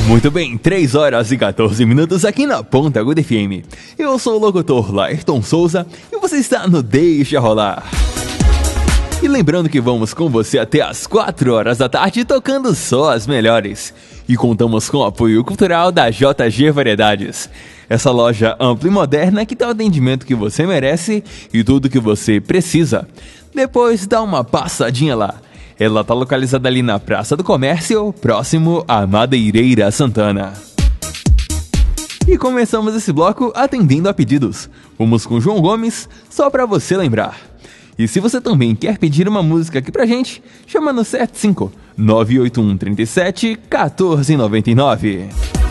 Muito bem, 3 horas e 14 minutos aqui na Ponta Aguda FM. Eu sou o locutor Laerton Souza e você está no Deixa Rolar. E lembrando que vamos com você até as 4 horas da tarde tocando só as melhores. E contamos com o apoio cultural da JG Variedades. Essa loja ampla e moderna que dá o atendimento que você merece e tudo que você precisa. Depois dá uma passadinha lá. Ela está localizada ali na Praça do Comércio, próximo à Madeireira Santana. E começamos esse bloco atendendo a pedidos. Vamos com João Gomes, só para você lembrar. E se você também quer pedir uma música aqui pra gente, chama no 75 981 37 1499.